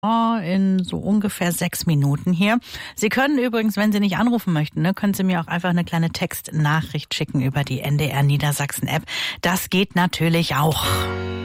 in so ungefähr 6 Minuten hier. Sie können übrigens, wenn Sie nicht anrufen möchten, können Sie mir auch einfach eine kleine Textnachricht schicken über die NDR Niedersachsen App. Das geht natürlich auch.